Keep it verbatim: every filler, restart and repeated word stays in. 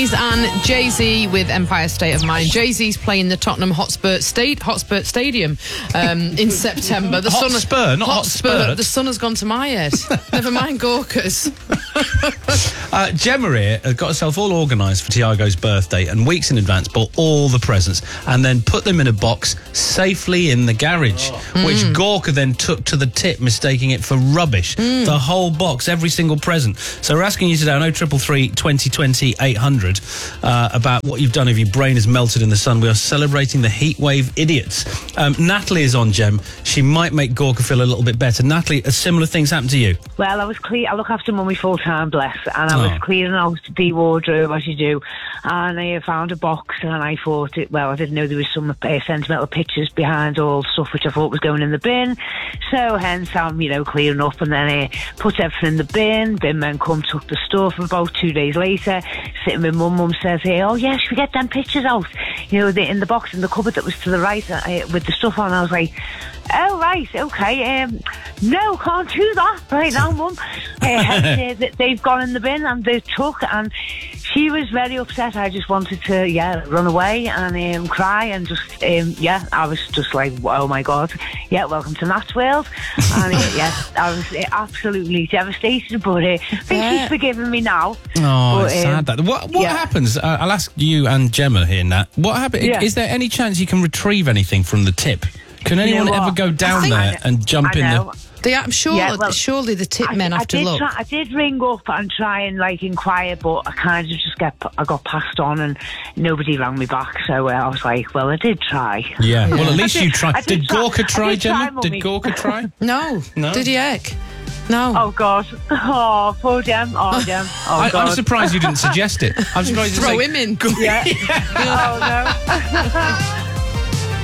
And Jay-Z with Empire State of Mind. Jay-Z's playing the Tottenham Hotspur, State, Hotspur Stadium um, in September. The Hotspur, sun, not Hotspur. Hotspur. The sun has gone to my head. Never mind Gorkas. uh, Gemma here has got herself all organised for Tiago's birthday and weeks in advance bought all the presents and then put them in a box safely in the garage, oh. which mm. Gorka then took to the tip, mistaking it for rubbish. Mm. The whole box, every single present. So we're asking you today on oh triple three, twenty twenty, eight hundred uh, about what you've done if your brain is melted in the sun. We are celebrating the heatwave idiots. Um, Natalie is on, Gem. She might make Gorka feel a little bit better. Natalie, a similar things happened to you? Well, I was clear. I look after mummy full time, bless, and I Oh. was clearing out the wardrobe as you do, and I found a box, and I thought it. Well, I didn't know there was some uh, sentimental pictures behind all stuff which I thought was going in the bin. So hence I'm, you know, clearing up, and then I put everything in the bin. Bin men come, took the stuff. About two days later, sitting with mum, mum says, "Hey, oh yeah, should we get them pictures out? You know, the, in the box in the cupboard that was to the right uh, with the stuff on." I was like, "Oh right, okay. Um, no, can't do that right now, mum." Uh, they've gone in the bin and they took, and she was very upset. I just wanted to, yeah, run away and um, cry and just, um, yeah, I was just like, oh my God, yeah, welcome to Nat's world. And uh, yeah, I was uh, absolutely devastated, but uh, I think Yeah. she's forgiven me now. Oh, But, it's um, sad that. What, what yeah. happens? Uh, I'll ask you and Gemma here, Nat. What happens? Yeah. Is there any chance you can retrieve anything from the tip? Can You know anyone what? ever go down think- there and jump I in know. the... They, I'm sure, Yeah, well, surely the tip I, men I have to did look. try, I did ring up and try and like inquire, but I kind of just get I got passed on and nobody rang me back. So uh, I was like, well, I did try. Yeah, well, at I least did- you tried. I Did, did try- Gorka I try, did try, Gemma? Did Mummy. Gorka try? No. No? Did he heck? No. Oh God! Oh, poor Jem. Oh, Jem. Oh I, God. I'm surprised you didn't suggest it. I'm surprised you Throw say, him in. Yeah. Oh no.